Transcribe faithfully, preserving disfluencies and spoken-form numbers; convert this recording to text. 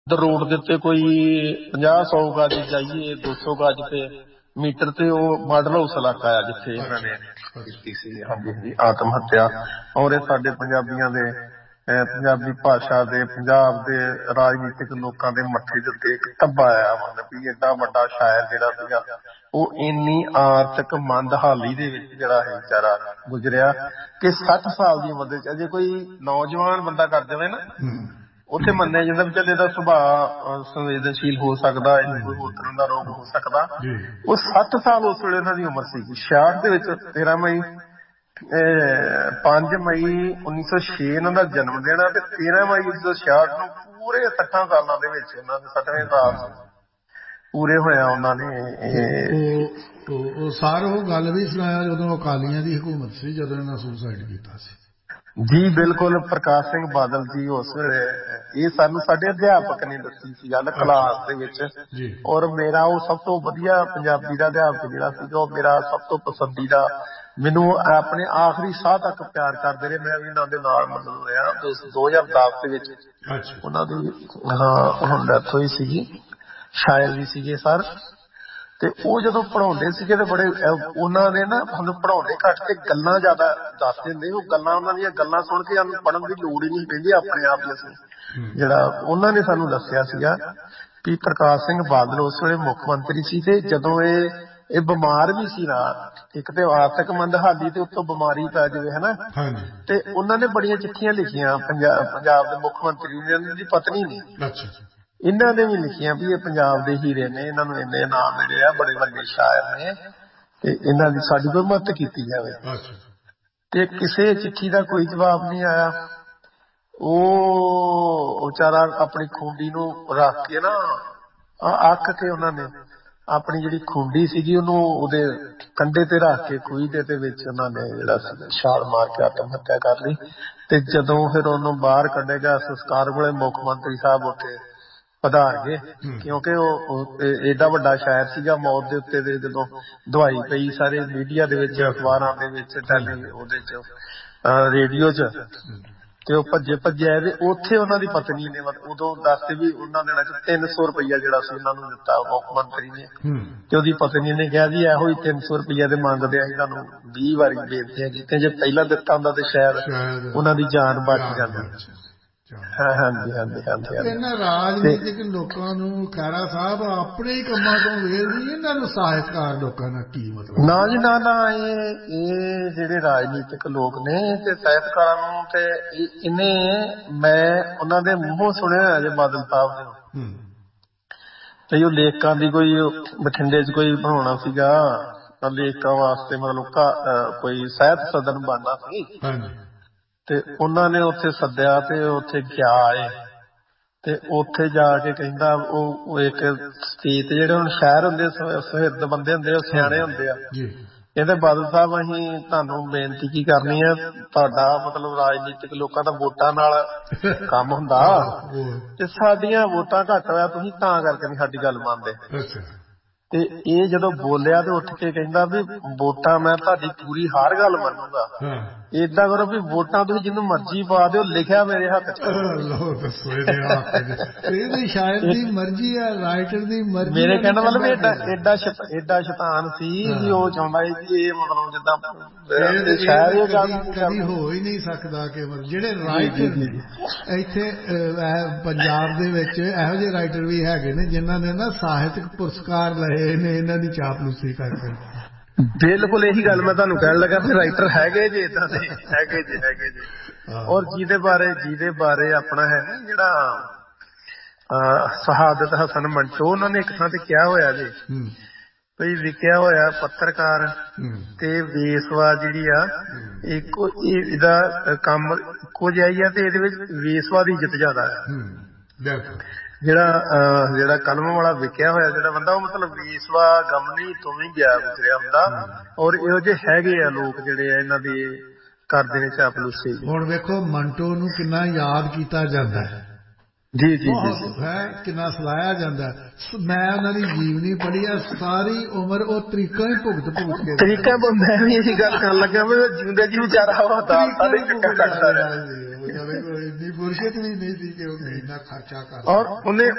Road के उत्ते कोई पचास सौ गज जाइए दो सौ गज पे मीटर ते ਉਹ ਮਾਡਲ ਹਾਊਸ ਇਲਾਕਾ ਆ ਜਿੱਥੇ ਇਹਨਾਂ ਨੇ ਕੀਤੀ ਸੀ ਹਾਂਜੀ ਹਾਂਜੀ ਆਤਮ ਹੱਤਿਆ। ਔਰ ਇਹ ਸਾਡੇ ਪੰਜਾਬੀਆਂ ਦੇ ਪੰਜਾਬੀ ਭਾਸ਼ਾ ਦੇ ਪੰਜਾਬ ਦੇ ਰਾਜਨੀਤਿਕ ਲੋਕਾਂ ਦੇ ਮੱਥੇ ਦੇ ਉੱਤੇ ਇੱਕ ਧੱਬਾ ਆਇਆ ਮਤਲਬ ਵੀ ਏਡਾ ਵੱਡਾ ਸ਼ਾਇਰ ਜਿਹੜਾ ਸੀਗਾ ਉਹ ਇੰਨੀ ਆਰਥਿਕ ਮੰਦਹਾਲੀ ਦੇ ਵਿੱਚ ਜਿਹੜਾ ਹੈ ਵਿਚਾਰਾ ਗੁਜ਼ਰਿਆ ਕਿ ਸੱਠ ਸਾਲ ਦੀ ਉਮਰ ਦੇ ਵਿੱਚ ਅਜੇ ਕੋਈ ਨੌਜਵਾਨ ਬੰਦਾ ਕਰ ਜਾਵੇ ਨਾ ਉੱਥੇ ਮੰਨਿਆ ਜਾਂਦਾ ਵੀ ਚੱਲ ਇਹਦਾ ਸੁਭਾਅ ਸੰਵੇਦਨਸ਼ੀਲ ਹੋ ਸਕਦਾ, ਇਹਨੂੰ ਕੋਈ ਹੋਰ ਤਰ੍ਹਾਂ ਦਾ ਰੋਗ ਹੋ ਸਕਦਾ। ਉਹ ਸੱਠ ਸਾਲ ਉਸ ਵੇਲੇ ਇਹਨਾਂ ਦੀ ਉਮਰ ਸੀ। ਛਿਆਹਠ ਦੇ ਵਿੱਚ ਤੇਰਾਂ ਮਈ ਪੰਜ ਮਈ ਉੱਨੀ ਸੌ ਛੇ ਇਹਨਾਂ ਦਾ ਜਨਮ ਦਿਨ ਤੇ ਤੇਰਾਂ ਮਈ ਉੱਨੀ ਸੌ ਛਿਆਹਠ ਨੂੰ ਪੂਰੇ ਸੱਠਾਂ ਸਾਲਾਂ ਦੇ ਵਿੱਚ ਉਹਨਾਂ ਦੇ ਸੱਠਵੇਂ ਸਾਲ ਪੂਰੇ ਹੋਇਆ ਉਹਨਾਂ ਨੇ। ਉਹ ਸਾਰ ਉਹ ਗੱਲ ਵੀ ਸੁਣਾਇਆ ਜਦੋਂ ਅਕਾਲੀਆਂ ਦੀ ਹਕੂਮਤ ਸੀ ਜਦੋਂ ਇਹਨਾਂ ਸੁਸਾਈਡ ਕੀਤਾ ਸੀ। ਜੀ ਬਿਲਕੁਲ ਪ੍ਰਕਾਸ਼ ਸਿੰਘ ਬਾਦਲ ਜੀ ਉਸ ਵੇਲੇ ਇਹ ਸਾਨੂੰ ਸਾਡੇ ਅਧਿਆਪਕ ਨੇ ਦੱਸੀ ਸੀ ਗੱਲ ਕਲਾਸ ਦੇ ਵਿੱਚ। ਔਰ ਮੇਰਾ ਉਹ ਸਭ ਤੋਂ ਵਧੀਆ ਪੰਜਾਬੀ ਦਾ ਅਧਿਆਪਕ ਜਿਹੜਾ ਸੀਗਾ ਉਹ ਮੇਰਾ ਸਭ ਤੋਂ ਪਸੰਦੀਦਾ, ਮੈਨੂੰ ਆਪਣੇ ਆਖਰੀ ਸਾਹ ਤੱਕ ਪਿਆਰ ਕਰਦੇ ਰਹੇ। ਮੈਂ ਵੀ ਇਹਨਾਂ ਦੇ ਨਾਲ ਮਤਲਬ ਰਿਹਾ ਦੋ ਹਜ਼ਾਰ ਦਸ ਦੇ ਵਿੱਚ ਉਹਨਾਂ ਦੀ ਹਾਂ ਹੁਣ ਡੈਥ ਹੋਈ ਸੀਗੀ, ਸ਼ਾਇਰ ਵੀ ਸੀਗੇ ਸਰ। ਤੇ ਉਹ ਜਦੋਂ ਪੜ੍ਹਾਉਂਦੇ ਸੀਗੇ ਤੇ ਬੜੇ ਉਹਨਾਂ ਨੇ ਨਾ ਸਾਨੂੰ ਪੜ੍ਹਾਉਂਦੇ ਘੱਟ ਤੇ ਗੱਲਾਂ ਜ਼ਿਆਦਾ ਦੱਸਦੇ ਹੁੰਦੇ। ਉਹ ਗੱਲਾਂ ਉਹਨਾਂ ਦੀਆਂ ਗੱਲਾਂ ਸੁਣ ਕੇ ਸਾਨੂੰ ਪੜ੍ਹਨ ਦੀ ਲੋੜ ਹੀ ਨਹੀਂ ਪੈਂਦੀ ਆਪਣੇ ਆਪ ਹੀ ਅਸੀਂ ਜਿਹੜਾ ਉਹਨਾਂ ਨੇ ਸਾਨੂੰ ਦੱਸਿਆ ਸੀਗਾ ਵੀ ਪ੍ਰਕਾਸ਼ ਸਿੰਘ ਬਾਦਲ ਉਸ ਵੇਲੇ ਮੁੱਖ ਮੰਤਰੀ ਸੀ ਤੇ ਜਦੋਂ ਇਹ ਇਹ ਬਿਮਾਰ ਵੀ ਸੀ ਨਾ, ਇੱਕ ਤੇ ਆਰਥਿਕ ਮੰਦਹਾਲੀ ਤੇ ਉੱਤੋਂ ਬਿਮਾਰੀ ਪੈ ਜਾਵੇ ਹਨਾ, ਤੇ ਉਹਨਾਂ ਨੇ ਬੜੀਆਂ ਚਿੱਠੀਆਂ ਲਿਖੀਆਂ ਪੰਜਾਬ ਪੰਜਾਬ ਦੇ ਮੁੱਖ ਮੰਤਰੀ ਨੇ, ਇਹਨਾਂ ਦੀ ਪਤਨੀ ਨੇ ਇਹਨਾਂ ਨੇ ਵੀ ਲਿਖੀਆਂ ਵੀ ਇਹ ਪੰਜਾਬ ਦੇ ਹੀਰੇ ਨੇ, ਇਹਨਾਂ ਨੂੰ ਇੰਨੇ ਇਨਾਮ ਮਿਲੇ ਆ, ਬੜੇ ਵੱਡੇ ਸ਼ਾਇਰ ਨੇ ਤੇ ਇਹਨਾਂ ਦੀ ਸਾਡੀ ਕੋਈ ਮਦਦ ਕੀਤੀ ਜਾਵੇ। ਤੇ ਕਿਸੇ ਚਿੱਠੀ ਦਾ ਕੋਈ ਜਵਾਬ ਨਹੀਂ ਆਇਆ। ਉਹ ਵਿਚਾਰਾ ਆਪਣੀ ਖੂੰਡੀ ਨੂੰ ਰੱਖ ਕੇ ਨਾ ਅੱਕ ਕੇ ਉਹਨਾਂ ਨੇ ਆਪਣੀ ਜਿਹੜੀ ਖੂੰਡੀ ਸੀਗੀ ਉਹਨੂੰ ਉਹਦੇ ਕੰਢੇ ਤੇ ਰੱਖ ਕੇ ਖੂਹੀ ਦੇ ਤੇ ਵਿੱਚ ਉਹਨਾਂ ਨੇ ਜਿਹੜਾ ਛਾਲ ਮਾਰ ਕੇ ਆਤਮ ਹੱਤਿਆ ਕਰ ਲਈ। ਤੇ ਜਦੋਂ ਫਿਰ ਉਹਨੂੰ ਬਾਹਰ ਕੱਢੇਗਾ ਸੰਸਕਾਰ ਵੇਲੇ ਮੁੱਖ ਮੰਤਰੀ ਸਾਹਿਬ ਉੱਥੇ ਪਧਾਰ ਗਏ ਕਿਉਂਕਿ ਉਹ ਏਡਾ ਵੱਡਾ ਸ਼ਾਇਰ ਸੀਗਾ। ਮੌਤ ਦੇ ਉੱਤੇ ਦੇ ਜਦੋਂ ਦਵਾਈ ਪਈ ਸਾਰੇ ਮੀਡੀਆ ਦੇ ਵਿੱਚ, ਅਖਬਾਰਾਂ ਦੇ ਵਿੱਚ, ਟੈਲੀ ਉਹਦੇ ਚ ਰੇਡੀਓ ਚ, ਤੇ ਉਹ ਭੱਜੇ ਭੱਜੇ ਆਏ ਤੇ ਉੱਥੇ ਉਹਨਾਂ ਦੀ ਪਤਨੀ ਨੇ ਉਦੋਂ ਦੱਸਦੇ ਵੀ ਉਹਨਾਂ ਦਿਨਾਂ ਚ ਤਿੰਨ ਸੌ ਰੁਪਈਆ ਜਿਹੜਾ ਸੀ ਉਹਨਾਂ ਨੂੰ ਦਿੱਤਾ ਮੁੱਖ ਮੰਤਰੀ ਨੇ। ਤੇ ਉਹਦੀ ਪਤਨੀ ਨੇ ਕਿਹਾ ਜੀ ਇਹੋ ਹੀ ਤਿੰਨ ਸੌ ਰੁਪਈਆ ਤੇ ਮੰਗਦੇ ਆ, ਤੁਹਾਨੂੰ ਵੀਹ ਵਾਰੀ ਬੇਨਤੀ ਕੀਤੇ, ਜੇ ਪਹਿਲਾਂ ਦਿੱਤਾ ਹੁੰਦਾ ਤੇ ਸ਼ਾਇਦ ਉਹਨਾਂ ਦੀ ਜਾਨ ਬਚ ਜਾਂਦੀ। ਹਾਂਜੀ ਹਾਂਜੀ ਹਾਂਜੀ ਇਹਨਾਂ ਰਾਜਨੀਤਿਕ ਲੋਕਾਂ ਨੂੰ ਖੈਰਾ ਸਾਹਿਬ ਆਪਣੇ ਹੀ ਕੰਮਾਂ ਤੋਂ ਵੇਲ ਨਹੀਂ, ਇਹਨਾਂ ਨੂੰ ਸਾਹਿਤਕਾਰ ਲੋਕਾਂ ਦਾ ਕੀ ਮਤਲਬ? ਨਾ ਜੀ ਨਾ ਨਾ ਇਹ ਇਹ ਜਿਹੜੇ ਰਾਜਨੀਤਿਕ ਲੋਕ ਨੇ ਤੇ ਸਾਹਿਤਕਾਰਾਂ ਨੂੰ ਤੇ ਇਹਨੇ ਮੈਂ ਉਹਨਾਂ ਦੇ ਮੂੰਹੋਂ ਸੁਣਿਆ ਹੋਇਆ ਜੇ ਬਾਦਲ ਸਾਹਿਬ ਦੇ ਤੇ ਉਹ ਲੇਖਕਾਂ ਦੀ ਕੋਈ ਬਠਿੰਡੇ ਚ ਕੋਈ ਬਣਾਉਣਾ ਸੀਗਾ ਲੇਖਕਾਂ ਵਾਸਤੇ ਮਤਲਬ ਕੋਈ ਸਾਹਿਤ ਸਦਨ ਬਣਨਾ ਸੀ ਤੇ ਉਹਨਾਂ ਨੇ ਉੱਥੇ ਸੱਦਿਆ ਤੇ ਉੱਥੇ ਗਿਆ ਏ ਤੇ ਉੱਥੇ ਜਾ ਕੇ ਕਹਿੰਦਾ ਉਹ ਇੱਕ ਸਟੇਜ ਤੇ ਜਿਹੜੇ ਹੁਣ ਸ਼ਹਿਰ ਹੁੰਦੇ ਸੁਹਿਰਦ ਬੰਦੇ ਹੁੰਦੇ ਉਹ ਸਿਆਣੇ ਹੁੰਦੇ ਆ, ਕਹਿੰਦੇ ਬਾਦਲ ਸਾਹਿਬ ਅਸੀਂ ਤੁਹਾਨੂੰ ਬੇਨਤੀ ਕੀ ਕਰਨੀ ਹੈ, ਤੁਹਾਡਾ ਮਤਲਬ ਰਾਜਨੀਤਿਕ ਲੋਕਾਂ ਦਾ ਵੋਟਾਂ ਨਾਲ ਕੰਮ ਹੁੰਦਾ ਤੇ ਸਾਡੀਆਂ ਵੋਟਾਂ ਘੱਟ ਹੋਇਆ ਤੁਸੀਂ ਤਾਂ ਕਰਕੇ ਨਹੀਂ ਸਾਡੀ ਗੱਲ ਮੰਨਦੇ। ਤੇ ਇਹ ਜਦੋਂ ਬੋਲਿਆ ਤੇ ਉੱਠ ਕੇ ਕਹਿੰਦਾ ਵੀ ਵੋਟਾਂ ਮੈਂ ਤੁਹਾਡੀ ਪੂਰੀ ਹਰ ਗੱਲ ਮੰਨੂਗਾ, ਏਦਾਂ ਕਰੋ ਵੀ ਵੋਟਾਂ ਤੁਸੀਂ ਜਿਹਨੂੰ ਮਰਜ਼ੀ ਪਾ ਦਿਓ, ਲਿਖਿਆ ਮੇਰੇ ਹੱਥ ਚ। ਸ਼ਾਇਰ ਦੀ ਮਰਜ਼ੀ ਆ, ਰਾਈਟਰ ਦੀ ਮਰਜ਼ੀ। ਮੇਰੇ ਕਹਿਣ ਮਤਲਬ ਏਡਾ ਏਡਾ ਏਡਾ ਸ਼ੈਤਾਨ ਸੀ ਵੀ ਉਹ ਚਾਹੁੰਦਾ ਸੀ ਕਿ ਇਹ ਮਤਲਬ ਜਿੱਦਾਂ ਸ਼ਾਇਰ ਕਦੀ ਹੋ ਹੀ ਨਹੀਂ ਸਕਦਾ ਕਿ ਜਿਹੜੇ ਰਾਈਟਰ ਇੱਥੇ ਪੰਜਾਬ ਦੇ ਵਿੱਚ ਇਹੋ ਜਿਹੇ ਰਾਈਟਰ ਵੀ ਹੈਗੇ ਨੇ ਜਿਨ੍ਹਾਂ ਨੇ ਨਾ ਸਾਹਿਤਕ ਪੁਰਸਕਾਰ ਲਏ ਨੇ ਇਹਨਾਂ ਦੀ ਚਾਪਲੂਸੀ ਕਰਕੇ। ਬਿਲਕੁਲ ਇਹੀ ਗੱਲ ਮੈਂ ਤੁਹਾਨੂੰ ਕਹਿਣ ਲੱਗਾ ਵੀ ਰਾਈਟਰ ਹੈਗੇ ਜੇ ਏਦਾਂ ਦੇ ਹੈਗੇ ਜੇ ਹੈਗੇ ਜੇ। ਔਰ ਜਿਹਦੇ ਬਾਰੇ ਜਿਹਦੇ ਬਾਰੇ ਆਪਣਾ ਹੈ ਨਾ ਜਿਹੜਾ ਸ਼ਹਾਦਤ ਹਸਨ ਮੰਟੋ, ਉਹਨਾਂ ਨੇ ਇੱਕ ਥਾਂ ਤੇ ਕਿਹਾ ਹੋਇਆ ਜੇ ਬਈ ਵਿਕਿਆ ਹੋਇਆ ਪੱਤਰਕਾਰ ਤੇ ਵੇਸਵਾ ਜਿਹੜੀ ਆ ਇੱਕੋ ਇਹਦਾ ਕੰਮ ਇੱਕੋ ਜਿਹਾ ਹੀ ਆ ਤੇ ਇਹਦੇ ਵਿੱਚ ਵੇਸਵਾ ਦੀ ਇੱਜ਼ਤ ਜ਼ਿਆਦਾ ਆ। ਜਿਹੜਾ ਜਿਹੜਾ ਕਲਮ ਵਾਲਾ ਵਿਕਿਆ ਹੋਇਆ ਜਿਹੜਾ ਬੰਦਾ ਉਹ ਮਤਲਬ ਵੇਸਵਾ ਗਮਨੀ ਤੋਂ ਵੀ ਗਿਆ ਗੁਜ਼ਰਿਆ ਹੁੰਦਾ। ਔਰ ਇਹੋ ਜਿਹੇ ਹੈਗੇ ਆ ਲੋਕ ਜਿਹੜੇ ਆ ਇਹਨਾਂ ਦੀ ਕਰਦੇ ਨੇ ਚਾਪਲੂਸੀ। ਹੁਣ ਵੇਖੋ ਮੰਟੋ ਨੂੰ ਕਿੰਨਾ ਯਾਦ ਕੀਤਾ ਜਾਂਦਾ ਹੈ, ਜੀ ਜੀ ਹੈ ਕਿੰਨਾ ਸਲਾਹਿਆ ਜਾਂਦਾ। ਮੈਂ ਉਹਨਾਂ ਦੀ ਜੀਵਨੀ ਪੜ੍ਹੀ ਆ, ਸਾਰੀ ਉਮਰ ਉਹ ਤਰੀਕਾ ਹੀ ਭੁਗਤ ਭੁਗਤ ਕੇ ਤਰੀਕਾ ਮੈਂ ਵੀ ਇਹੀ ਗੱਲ ਕਰਨ ਲੱਗਾ ਵੀ ਜਿਉਂਦੇ ਜੀ ਵਿਚਾਰਾ ਹੁੰਦਾ ਸਾਡੇ ਇੰਨੀ ਫੁਰਸਤ ਵੀ ਨਹੀਂ ਸੀ ਕਿ ਉਹ ਇੰਨਾ ਖਰਚਾ ਕਰ। ਔਰ ਉਹਨੇ